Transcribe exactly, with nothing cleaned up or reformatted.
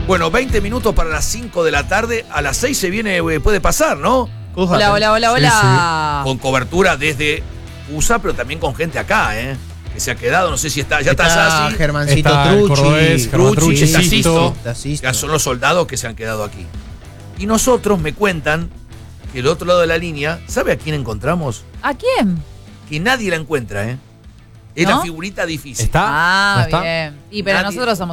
Bueno, veinte minutos para las cinco de la tarde. A las seis se viene, eh, puede pasar, ¿no? Hola, hola, hola, hola. Con cobertura desde U S A, pero también con gente acá, ¿eh? Que se ha quedado, no sé si está, ya está, Está Sassi. Germancito Está el Trucci. cordobés, Germán Trucci, Trucci, está Sisto. Sisto. Tacisto. Ya son los soldados que se han quedado aquí. Y nosotros me cuentan que del otro lado de la línea, ¿sabe a quién encontramos? ¿A quién? Que nadie la encuentra, ¿eh? Es ¿No? la figurita difícil. ¿Está? Ah, ¿No está? bien. Y pero Nadie- nosotros somos